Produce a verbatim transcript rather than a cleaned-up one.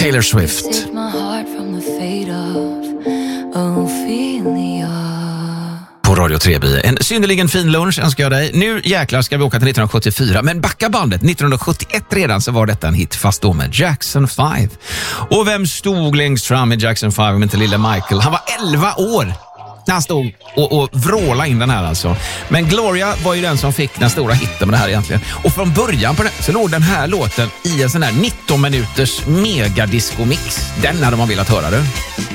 Taylor Swift. På Radio tre B. En synnerligen fin lunch önskar jag dig. Nu jäklar ska vi åka till nittonhundrasjuttiofyra. Men backa bandet. nittonhundrasjuttioett redan så var detta en hit, fast då med Jackson five. Och vem stod längst fram i Jackson five om inte lille Michael? Han var elva år när han stod och, och vråla in den här alltså. Men Gloria var ju den som fick den stora hitten med det här egentligen. Och från början på den så låg den här låten i en sån här nitton minuters megadisco-mix. Den hade man velat höra, du.